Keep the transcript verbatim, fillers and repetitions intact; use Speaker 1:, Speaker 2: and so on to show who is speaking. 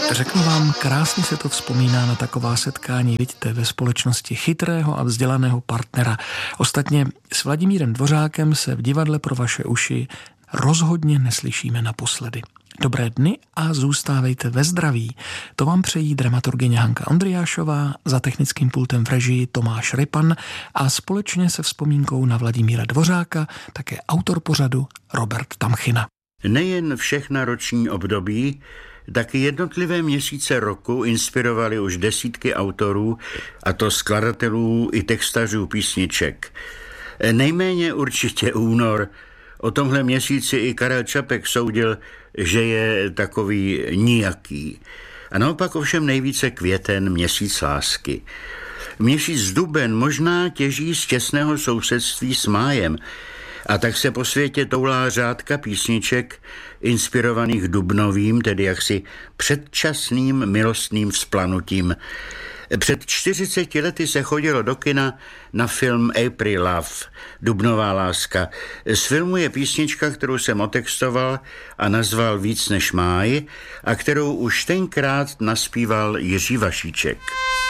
Speaker 1: Řeknu vám, krásně se to vzpomíná na taková setkání, vidíte, ve společnosti chytrého a vzdělaného partnera. Ostatně s Vladimírem Dvořákem se v divadle pro vaše uši rozhodně neslyšíme naposledy. Dobré dny a zůstávejte ve zdraví. To vám přejí dramaturgyně Hanka Ondriášová, za technickým pultem v režii Tomáš Rypan a společně se vzpomínkou na Vladimíra Dvořáka také autor pořadu Robert Tamchina.
Speaker 2: Nejen všechna roční období, taky jednotlivé měsíce roku inspirovaly už desítky autorů, a to skladatelů i textařů písniček. Nejméně určitě únor. O tomhle měsíci i Karel Čapek soudil, že je takový nijaký. A naopak ovšem nejvíce květen, měsíc lásky. Měsíc duben možná těží z těsného sousedství s májem, a tak se po světě toulá řádka písniček inspirovaných dubnovým, tedy jaksi předčasným milostným vzplanutím. Před čtyřiceti lety se chodilo do kina na film April Love, Dubnová láska. Z filmu je písnička, kterou jsem otextoval a nazval Víc než máj a kterou už tenkrát naspíval Jiří Vašíček.